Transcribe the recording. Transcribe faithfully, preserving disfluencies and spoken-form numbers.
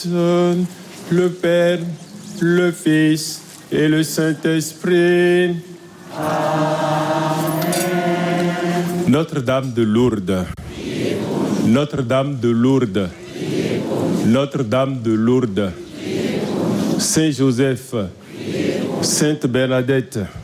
Le Père, le Fils et le Saint-Esprit. Amen. Notre-Dame de Lourdes. Notre-Dame de Lourdes. Notre-Dame de Lourdes. Saint Joseph. Sainte Bernadette.